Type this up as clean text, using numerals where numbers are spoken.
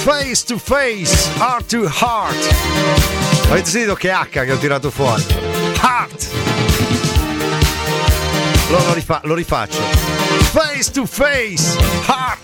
Face to face, heart to heart. Avete sentito che H che ho tirato fuori? Heart. Lo rifaccio. Face to face, heart